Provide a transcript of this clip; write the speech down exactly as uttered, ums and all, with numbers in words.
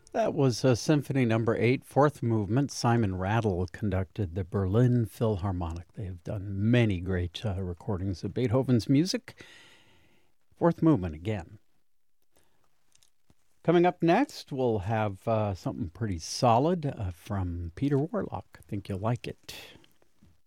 That was uh, Symphony Number Eight, Fourth Movement. Simon Rattle conducted the Berlin Philharmonic. They have done many great uh, recordings of Beethoven's music. Fourth Movement again. Coming up next, we'll have uh, something pretty solid uh, from Peter Warlock. I think you'll like it.